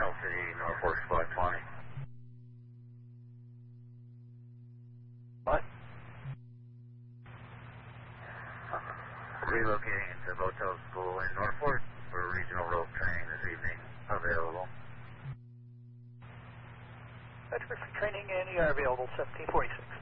City, Norfolk Squad 20. What? Relocating into Motel School in Norfolk for regional rope training this evening. Available. Bedford for training and ER available, 1746.